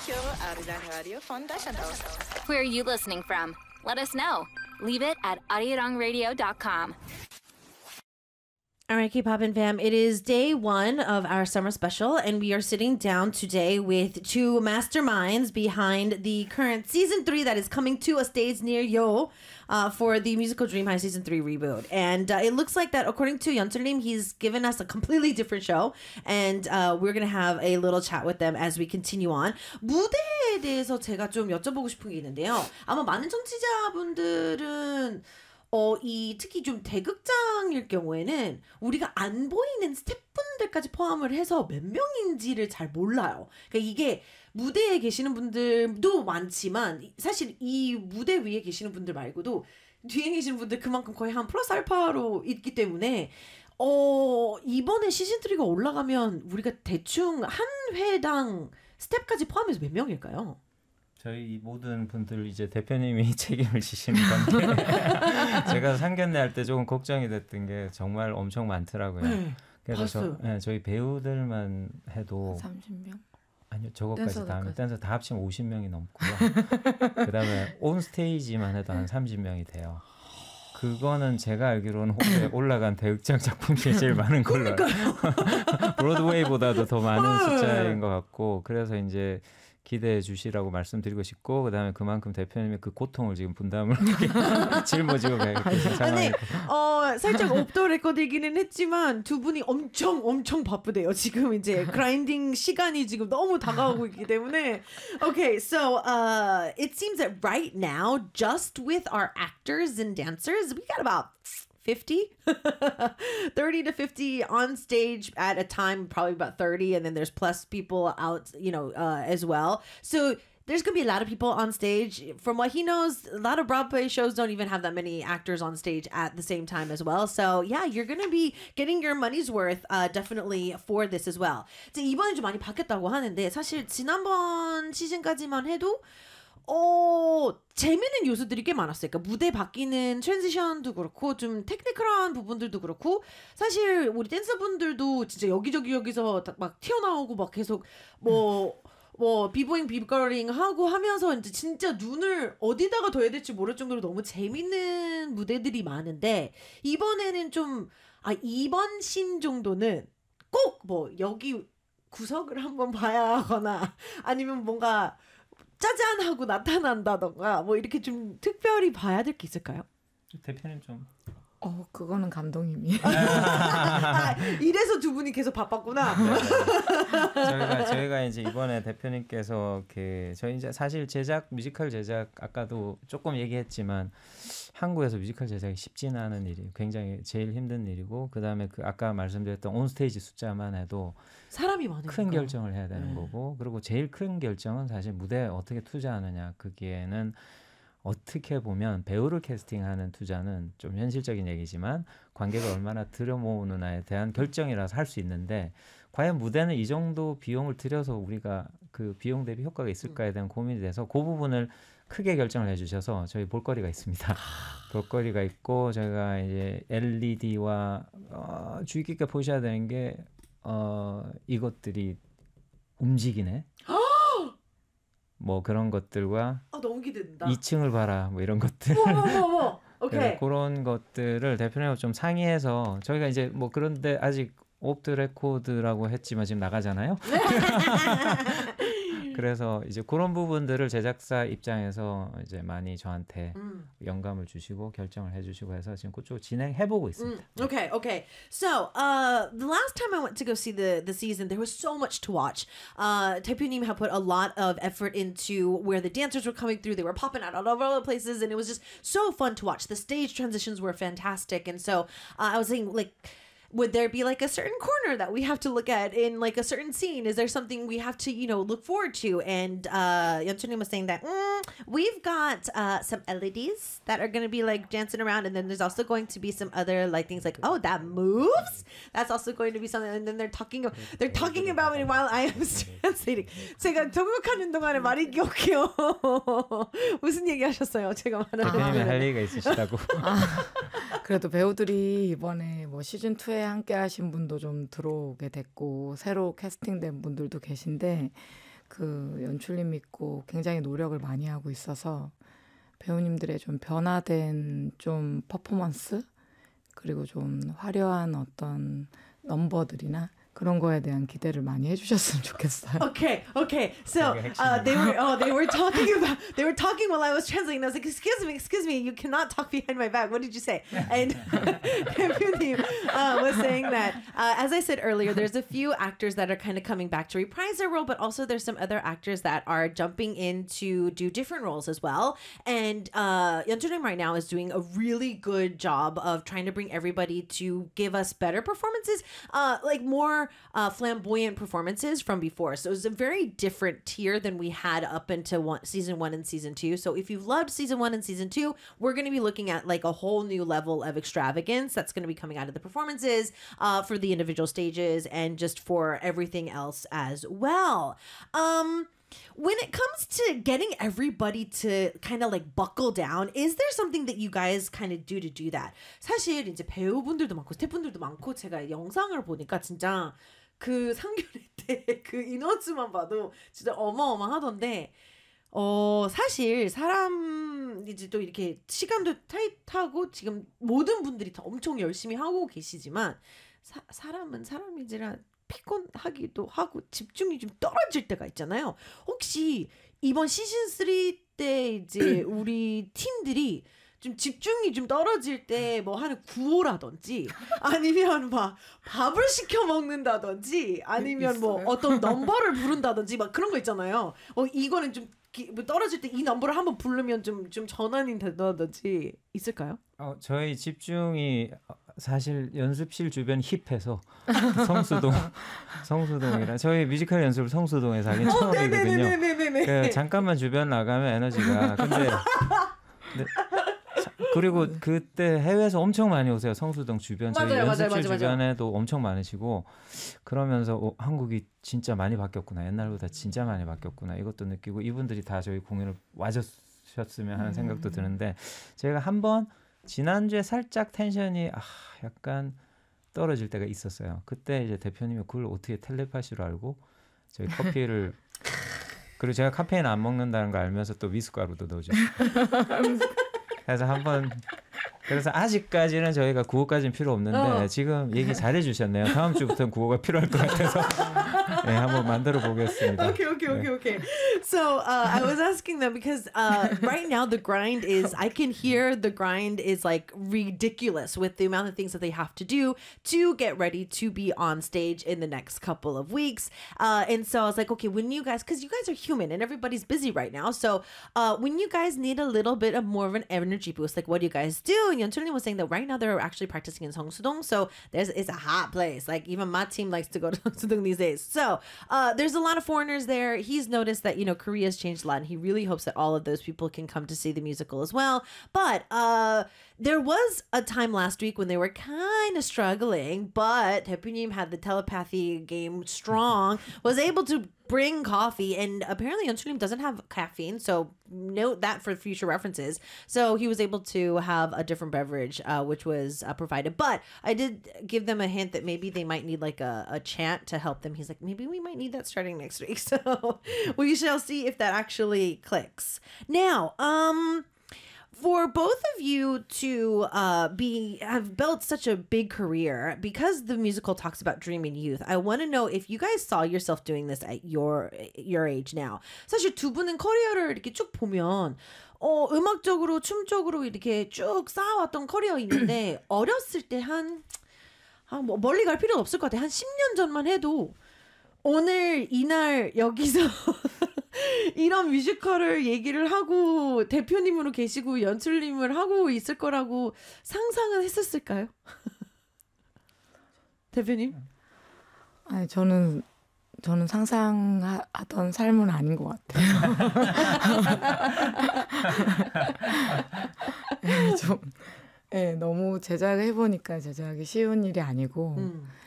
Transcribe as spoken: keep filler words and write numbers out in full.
Kill Arirang Radio Foundation. Where are you listening from? Let us know. Leave it at arirang radio dot com. All right, K-Pop and Fam, it is day one of our summer special, and we are sitting down today with two masterminds behind the current season three that is coming to a stage near you uh, for the musical Dream High season three reboot. And uh, it looks like that, according to Yeoncheolim, he's given us a completely different show, and uh, we're going to have a little chat with them as we continue on. 무대에 대해서 제가 좀 여쭤보고 싶은 게 있는데요. 아마 많은 청취자분들은 어, 이 특히 좀 대극장일 경우에는 우리가 안 보이는 스태프분들까지 포함을 해서 몇 명인지를 잘 몰라요. 그러니까 이게 무대에 계시는 분들도 많지만 사실 이 무대 위에 계시는 분들 말고도 뒤에 계시는 분들 그만큼 거의 한 플러스 알파로 있기 때문에 어, 이번에 시즌삼가 올라가면 우리가 대충 한 회당 스텝까지 포함해서 몇 명일까요? 저희 모든 분들 이제 대표님이 책임을 지시는 건데 제가 상견례 할 때 조금 걱정이 됐던 게 정말 엄청 많더라고요. 네, 그래서 저, 네, 저희 배우들만 해도 삼십 명? 아니요, 저것까지 다 하면 댄서 다 합치면 오십 명이 넘고요. 그다음에 온 스테이지만 해도 한 삼십 명이 돼요. 그거는 제가 알기로는 혹시 올라간 대극장 작품 중에 제일 많은 걸로 알아요. 브로드웨이보다도 더 많은 숫자인 것 같고 그래서 이제 기대해 주시라고 말씀드리고 싶고 그다음에 그만큼 대표님의 그 고통을 지금 분담을 짊어지고 계신 상황이고 어, 살짝 옵더 레코드이기는 했지만 두 분이 엄청 엄청 바쁘대요. 지금 이제 그라인딩 시간이 지금 너무 다가오고 있기 때문에 Okay, so uh, it seems that right now just with our actors and dancers we got about fifty thirty to fifty on stage at a time, probably about thirty, and then there's plus people out, you know, uh, as well. So there's gonna be a lot of people on stage. From what he knows, a lot of Broadway shows don't even have that many actors on stage at the same time as well. So yeah, you're gonna be getting your money's worth uh, definitely for this as well. 이제 이번에 좀 많이 바뀌었다고 하는데 사실 지난번 시즌까지만 해도 어, 재밌는 요소들이 꽤 많았어요. 그러니까 무대 바뀌는 트랜지션도 그렇고 좀 테크니컬한 부분들도 그렇고 사실 우리 댄서분들도 진짜 여기저기 여기서 막 튀어나오고 막 계속 뭐 뭐 비보잉 비거링 하고 하면서 이제 진짜 눈을 어디다가 둬야 될지 모를 정도로 너무 재밌는 무대들이 많은데 이번에는 좀 아, 이번 신 정도는 꼭 뭐 여기 구석을 한번 봐야 하거나 아니면 뭔가 짜잔 하고 나타난다던가 뭐 이렇게 좀 특별히 봐야 될 게 있을까요? 대표님 좀. 어, 그거는 감독님이. 아, 이래서 두 분이 계속 바빴구나. 네, 네. 저희가 저희가 이제 이번에 대표님께서 그 저희 이제 사실 제작 뮤지컬 제작 아까도 조금 얘기했지만 한국에서 뮤지컬 제작이 쉽지는 않은 일이에요. 굉장히 제일 힘든 일이고 그다음에 그 아까 말씀드렸던 온스테이지 숫자만 해도 사람이 많으니까 큰 결정을 해야 되는 네. 거고 그리고 제일 큰 결정은 사실 무대에 어떻게 투자하느냐 거기에는 어떻게 보면 배우를 캐스팅하는 투자는 좀 현실적인 얘기지만 관객을 얼마나 들여모으느냐에 대한 결정이라서 할 수 있는데 과연 무대는 이 정도 비용을 들여서 우리가 그 비용 대비 효과가 있을까에 대한 고민이 돼서 그 부분을 크게 결정을 해주셔서 저희 볼거리가 있습니다. 볼거리가 있고 저희가 이제 엘이디와 어, 주의 깊게 보셔야 되는 게 어, 이것들이 움직이네. 뭐 그런 것들과 아, 너무 기대된다. 이 층을 봐라 뭐 이런 것들 오케이. 그런 것들을 대표님하고 좀 상의해서 저희가 이제 뭐 그런데 아직 오프 더 레코드라고 했지만 지금 나가잖아요. 그래서 이제 그런 부분들을 제작사 입장에서 이제 많이 저한테 음. 영감을 주시고 결정을 해주시고 해서 지금 그쪽 진행해보고 있습니다. Mm, okay, okay. So, uh, the last time I went to go see the, the season, there was so much to watch. Uh, 대표님 had put a lot of effort into where the dancers were coming through. They were popping out all over all the places, and it was just so fun to watch. The stage transitions were fantastic, and so uh, I was saying, like, would there be like a certain corner that we have to look at in like a certain scene? Is there something we have to, you know, look forward to? And uh, Yeoncheolim was saying that mm, we've got uh, some L E Ds that are going to be like dancing around. And then there's also going to be some other like things like, oh, that moves? That's also going to be something. And then they're talking, they're talking about it while I am translating. 제가 통역하는 동안에 말이 기억해요. 무슨 얘기 하셨어요? 제가 말하는 대표님이 할 얘기가 있으시다고. 아, 그래도 배우들이 이번에 뭐 시즌 투에 함께 하신 분도 좀 들어오게 됐고 새로 캐스팅된 분들도 계신데 그 연출님 믿고 굉장히 노력을 많이 하고 있어서 배우님들의 좀 변화된 좀 퍼포먼스 그리고 좀 화려한 어떤 넘버들이나 그런 거에 대한 기대를 많이 해주셨으면 좋겠어요. Okay, okay. So uh, they were oh they were talking about they were talking while I was translating. I was like, excuse me, excuse me, you cannot talk behind my back. What did you say? And Hyunnim uh, was saying that uh, as I said earlier, there's a few actors that are kind of coming back to reprise their role, but also there's some other actors that are jumping in to do different roles as well. And uh, Yeonjun right now is doing a really good job of trying to bring everybody to give us better performances, uh, like more. Uh, flamboyant performances from before. So it was a very different tier than we had up into one, season one and season two. So if you've loved season one and season two, we're going to be looking at like a whole new level of extravagance that's going to be coming out of the performances uh, for the individual stages and just for everything else as well. Um... When it comes to getting everybody to kind of like buckle down, is there something that you guys kind of do to do that? 사실 이제 배우분들도 많고 스태프분들도 많고 제가 영상을 보니까 진짜 그 상견례 때 그 인원수만 봐도 진짜 어마어마하던데 어 사실 사람 이제 또 이렇게 시간도 타이트하고 지금 모든 분들이 다 엄청 열심히 하고 계시지만 사, 사람은 사람이지라 피곤하기도 하고 집중이 좀 떨어질 때가 있잖아요. 혹시 이번 시즌 삼 때 이제 우리 팀들이 좀 집중이 좀 떨어질 때 뭐 하는 구호라든지 아니면 막 밥을 시켜 먹는다든지 아니면 뭐 어떤 넘버를 부른다든지 막 그런 거 있잖아요. 어 이거는 좀 기, 뭐 떨어질 때 이 넘버를 한번 부르면 좀 좀 전환이 된다든지 있을까요? 어, 저희 집중이 사실 연습실 주변 힙해서 성수동 성수동이라 저희 뮤지컬 연습을 성수동에서 하긴 처음이거든요. 그 잠깐만 주변 나가면 에너지가 근데, 근데 그리고 그때 해외에서 엄청 많이 오세요. 성수동 주변 저희 맞아요, 연습실 맞아요, 맞아요, 주변에도 맞아요. 엄청 많으시고 그러면서 어, 한국이 진짜 많이 바뀌었구나. 옛날보다 진짜 많이 바뀌었구나. 이것도 느끼고 이분들이 다 저희 공연을 와줬으면 하는 생각도 드는데 제가 한번 지난주에 살짝 텐션이 아, 약간 떨어질 때가 있었어요. 그때 이제 대표님이 그걸 어떻게 텔레파시로 알고 저희 커피를 그리고 제가 카페인 안 먹는다는 거 알면서 또 미숫가루도 넣어줬어요. 그래서 한번 그래서 아직까지는 저희가 구호까지는 필요 없는데 어. 지금 얘기 잘해주셨네요. 다음 주부터는 구호가 필요할 것 같아서 네, 한번 만들어 보겠습니다. Okay, okay, okay, okay. So uh, I was asking them because uh, right now the grind is, I can hear the grind is like ridiculous with the amount of things that they have to do to get ready to be on stage in the next couple of weeks. Uh, and so I was like, okay, when you guys, because you guys are human and everybody's busy right now. So uh, when you guys need a little bit of more of an energy boost, like what do you guys do? And Yeonchul was saying that right now they're actually practicing in Seongsu-dong. So there's it's a hot place. Like even my team likes to go to Seongsu-dong these days. So uh, there's a lot of foreigners there. He's noticed that, you know, Korea's changed a lot and he really hopes that all of those people can come to see the musical as well. But uh, there was a time last week when they were kind of struggling, but 대표님 had the telepathy game strong, was able to bring coffee, and apparently Yeonchul doesn't have caffeine, so note that for future references. So he was able to have a different beverage, uh, which was uh, provided. But I did give them a hint that maybe they might need like a, a chant to help them. He's like, maybe we might need that starting next week. So we shall see if that actually clicks. Now, um... for both of you to uh, be have built such a big career, because the musical talks about dreaming youth, I want to know if you guys saw yourself doing this at your your age now. 사실 두 분은 커리어를 이렇게 쭉 보면 어, 음악적으로 춤적으로 이렇게 쭉 쌓아왔던 커리어 있는데 어렸을 때 한 아, 뭐 멀리 갈 필요는 없을 것 같아. 한 십 년 전만 해도 오늘 이날 여기서 이런 뮤지컬을 얘기를 하고 대표님으로 계시고 연출님을 하고 있을 거라고 상상은 했었을까요? 대표님? 아니 저는 저는 상상하던 삶은 아닌 것 같아요. 좀 네, 너무 제작을 해보니까 제작이 쉬운 일이 아니고 음.